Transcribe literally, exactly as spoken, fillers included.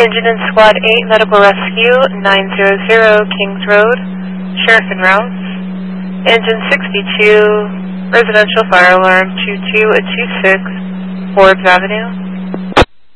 Engine in Squad eight, Medical Rescue, nine hundred Kings Road, Sheriff en route. Engine sixty-two, Residential Fire Alarm, two two two six, Forbes Avenue.